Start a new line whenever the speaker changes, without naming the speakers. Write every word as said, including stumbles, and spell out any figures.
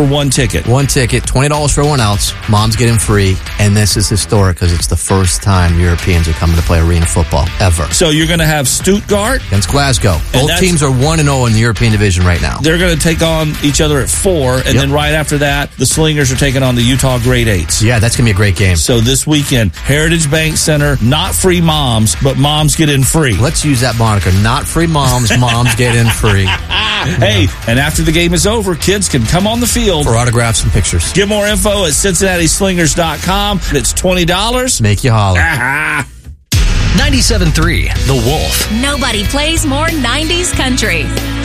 one ticket.
One ticket, twenty dollars for everyone else. Moms get in free. And this is historic because it's the first time Europeans are coming to play arena football ever.
So you're going to have Stuttgart
against Glasgow. Both teams are one and oh in the European division right now.
They're going to take on each other at four, and yep. then right after that, the Slingers are taking on the Utah Grade Eights.
Yeah, that's going to be a great game.
So this weekend, Heritage Bank Center, not free moms, but moms get in free.
Let's use that moniker. Not free moms, moms get in free.
Hey, and after the game is over, kids can come on the field
for autographs and pictures.
Get more info at Cincinnati Slingers dot com. It's twenty dollars.
Make you holler.
ninety-seven point three The Wolf.
Nobody plays more nineties country.